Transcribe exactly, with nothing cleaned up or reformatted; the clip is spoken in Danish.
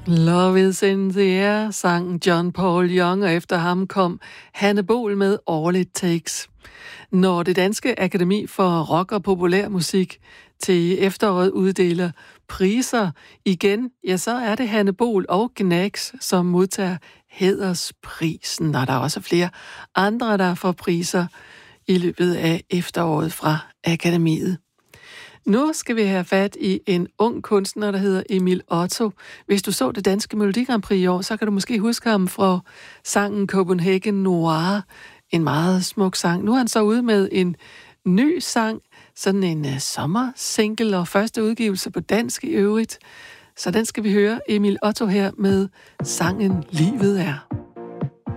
Love is in the air, sang John Paul Young, og efter ham kom Hanne Bohl med All It Takes. Når det Danske Akademi for Rock og Populær Musik til efteråret uddeler priser igen, ja, så er det Hanne Bohl og Gnags, som modtager hædersprisen, og der er også flere andre, der får priser i løbet af efteråret fra Akademiet. Nu skal vi have fat i en ung kunstner, der hedder Emil Otto. Hvis du så det danske Melodi Grand Prix i år, så kan du måske huske ham fra sangen Copenhagen Noir. En meget smuk sang. Nu er han så ude med en ny sang, sådan en uh, sommersingle og første udgivelse på dansk i øvrigt. Så den skal vi høre Emil Otto her med sangen Livet er.